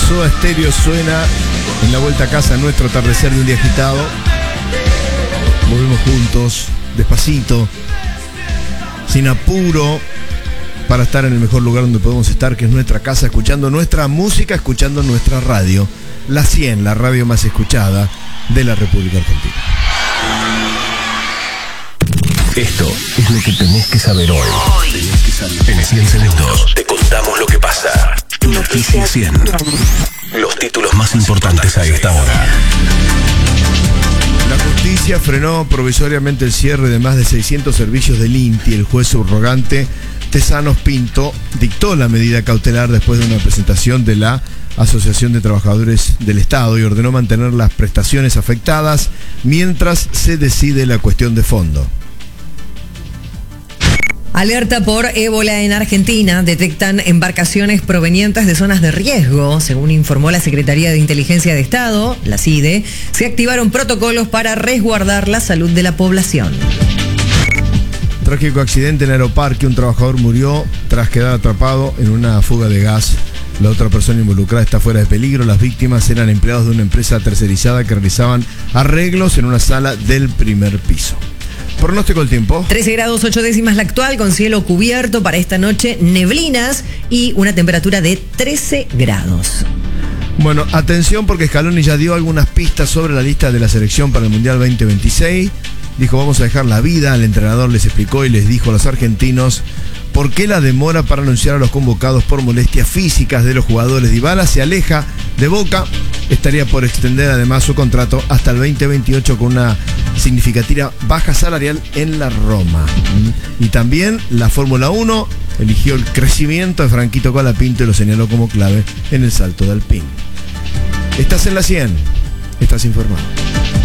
Soda Stereo suena en la vuelta a casa, nuestro atardecer de un día agitado. Volvemos juntos, despacito, sin apuro, para estar en el mejor lugar donde podemos estar, que es nuestra casa, escuchando nuestra música, escuchando nuestra radio. La 100, la radio más escuchada de la República Argentina. Esto es lo que tenés que saber hoy. En 100 segundos te contamos lo que pasa. Noticias 100. Los títulos más importantes a esta hora. La justicia frenó provisoriamente el cierre de más de 600 servicios del INTI. El juez subrogante Tesanos Pinto dictó la medida cautelar después de una presentación de la Asociación de Trabajadores del Estado y ordenó mantener las prestaciones afectadas mientras se decide la cuestión de fondo. Alerta por ébola en Argentina. Detectan embarcaciones provenientes de zonas de riesgo. Según informó la Secretaría de Inteligencia de Estado, la CIDE, se activaron protocolos para resguardar la salud de la población. Trágico accidente en Aeroparque. Un trabajador murió tras quedar atrapado en una fuga de gas. La otra persona involucrada está fuera de peligro. Las víctimas eran empleados de una empresa tercerizada que realizaban arreglos en una sala del primer piso. Pronóstico del tiempo. 13 grados 8 décimas la actual, con cielo cubierto para esta noche, neblinas y una temperatura de 13 grados. Bueno, atención porque Scaloni ya dio algunas pistas sobre la lista de la selección para el Mundial 2026. Dijo, vamos a dejar la vida. El entrenador les explicó y les dijo a los argentinos por qué la demora para anunciar a los convocados por molestias físicas de los jugadores. Dybala se aleja de Boca. Estaría por extender además su contrato hasta el 2028 con una significativa baja salarial en la Roma. Y también la Fórmula 1 eligió el crecimiento de Franquito Colapinto y lo señaló como clave en el salto de Alpine. Estás en la 100, estás informado.